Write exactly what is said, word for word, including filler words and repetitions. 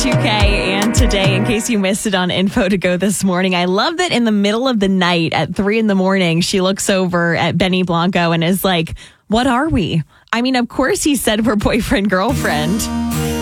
two K and today, in case you missed it on Info to Go this morning. I love that in the middle of the night at three in the morning, she looks over at Benny Blanco and is like, what are we? I mean, of course he said we're boyfriend, girlfriend.